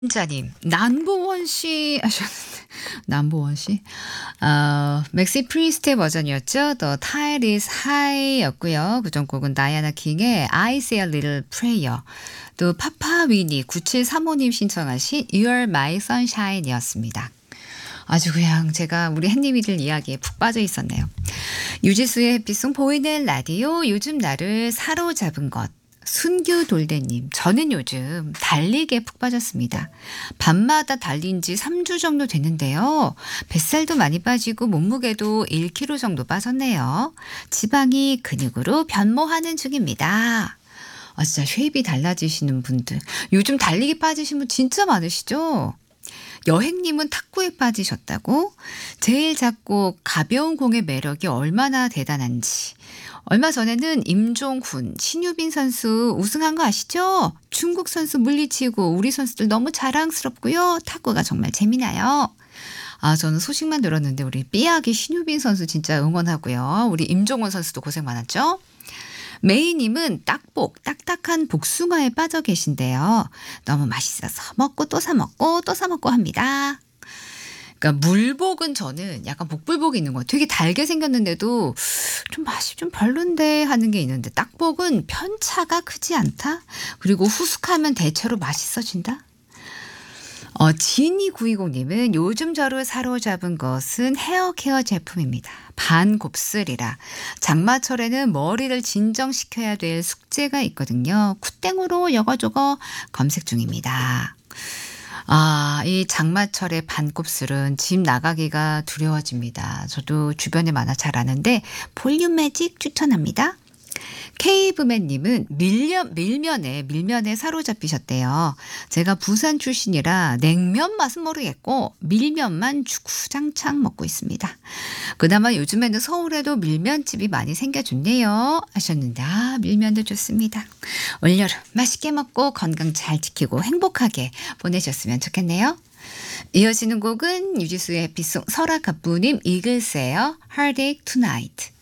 자님, 남보원 씨 하셨는데, 남보원 씨? 맥시 프리스트의 버전이었죠. The Tide is High였고요. 그 전곡은 다이아나 킹의 I Say a Little Prayer. 또 파파위니 9735님 신청하신 You Are My Sunshine이었습니다. 아주 그냥 제가 우리 햇님이들 이야기에 푹 빠져 있었네요. 유지수의 햇빛송 보이는 라디오 요즘 나를 사로잡은 것. 순규 돌대님, 저는 요즘 달리기에 푹 빠졌습니다. 밤마다 달린 지 3주 정도 됐는데요. 뱃살도 많이 빠지고 몸무게도 1kg 정도 빠졌네요. 지방이 근육으로 변모하는 중입니다. 진짜 쉐입이 달라지시는 분들. 요즘 달리기 빠지신 분 진짜 많으시죠? 여행님은 탁구에 빠지셨다고? 제일 작고 가벼운 공의 매력이 얼마나 대단한지. 얼마 전에는 임종훈, 신유빈 선수 우승한 거 아시죠? 중국 선수 물리치고 우리 선수들 너무 자랑스럽고요. 탁구가 정말 재미나요. 저는 소식만 들었는데 우리 삐약이 신유빈 선수 진짜 응원하고요. 우리 임종훈 선수도 고생 많았죠? 메이님은 딱딱한 복숭아에 빠져 계신데요. 너무 맛있어서 먹고 또 사 먹고 또 사 먹고 합니다. 그러니까 물복은 저는 약간 복불복이 있는 거 같아요. 되게 달게 생겼는데도 좀 맛이 좀 별론데 하는 게 있는데 딱복은 편차가 크지 않다. 그리고 후숙하면 대체로 맛있어진다. 지니920님은 요즘 저를 사로잡은 것은 헤어케어 제품입니다. 반곱슬이라 장마철에는 머리를 진정시켜야 될 숙제가 있거든요. 쿠땡으로 여거저거 검색 중입니다. 이 장마철의 반곱슬은 집 나가기가 두려워집니다. 저도 주변에 많아 잘 아는데 볼륨 매직 추천합니다. 케이브맨님은 밀면에 사로잡히셨대요. 제가 부산 출신이라 냉면 맛은 모르겠고 밀면만 주구장창 먹고 있습니다. 그나마 요즘에는 서울에도 밀면집이 많이 생겨졌네요 하셨는데 밀면도 좋습니다. 올여름 맛있게 먹고 건강 잘 지키고 행복하게 보내셨으면 좋겠네요. 이어지는 곡은 유지수의 햇빛송 설아가쁘님 이글스예요. Heartache Tonight.